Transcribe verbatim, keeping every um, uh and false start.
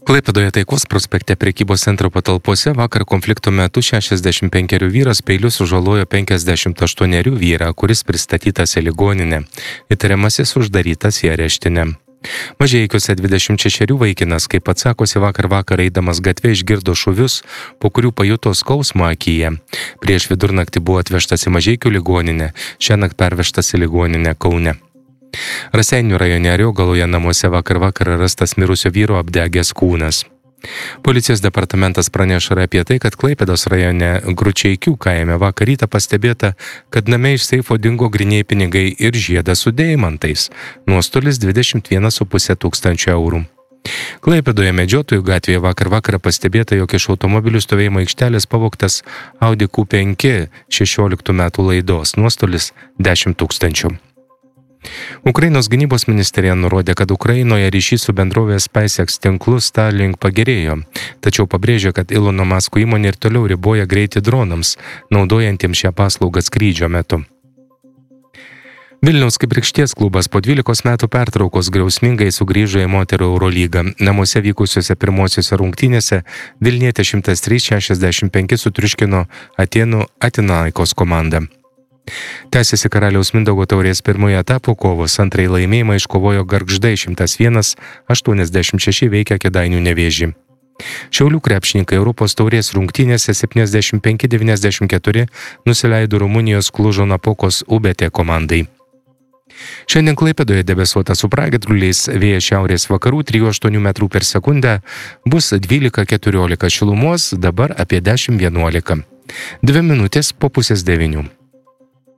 Klaipėdoje Taikos prospekte prekybos centro patalpose vakar konflikto metu šešiasdešimt penkerių vyras peiliu sužalojo penkiasdešimt aštuonerių vyrą, kuris pristatytas į ligoninę. Įtariamasis uždarytas į areštinę. Mažeikiuose dvidešimt šešerių vaikinas, kaip atsakosi vakar vakar eidamas gatvė, išgirdo šūvius, po kurių pajuto skausmą akyje. Prieš vidurnaktį buvo atvežtas į Mažeikių ligoninę, šiąnakt pervežtas į ligoninę Kaune. Raseinių rajone Ariogaloje namuose vakar vakarą rastas mirusio vyro apdegęs kūnas. Policijos departamentas praneša apie tai, kad Klaipėdos rajone Gručeikių kaime vakar rytą pastebėta, kad name iš seifo dingo grynieji pinigai ir žiedas su deimantais. Nuostolis dvidešimt vienas su puse tūkstančio eurų. Klaipėdoje Medžiotojų gatvėje vakar vakarą pastebėta, jog iš automobilių stovėjimo aikštelės pavogtas Audi Q penki šešioliktų metų laidos. Nuostolis dešimt tūkstančių. Ukrainos gynybos ministerija nurodė, kad Ukrainoje ryšys su bendrovės SpaceX tinklu Starlink pagerėjo, tačiau pabrėžė, kad Ilono Masko įmonė ir toliau riboja greitį dronams, naudojantiems šią paslaugą skrydžio metu. Vilniaus Kibirkšties klubas po dvylikos metų pertraukos griausmingai sugrįžo į moterų Eurolygą. Namuose vykusiuose pirmosiuose rungtynėse Vilnietė šimtas trys šešiasdešimt penki sutriuškino Atėnų Atinaikos komandą. Tęsiasi Karaliaus Mindaugo taurės pirmojo etapo kovos, antrąjį laimėjimą iškovojo Gargždai šimtas vienas aštuoniasdešimt šeši įveikę Kėdainių Nevėžį. Šiaulių krepšininkai Europos taurės rungtynėse septyniasdešimt penki devyniasdešimt keturi nusileido Rumunijos Klužo Napokos U B T komandai. Šiandien Klaipėdoje debesuota su pragiedruliais, vėjas šiaurės vakarų trijų aštuonių metrų per sekundę, bus dvylika keturiolika šilumos, dabar apie dešimt vienuolika. Dvi minutės po pusės devynių.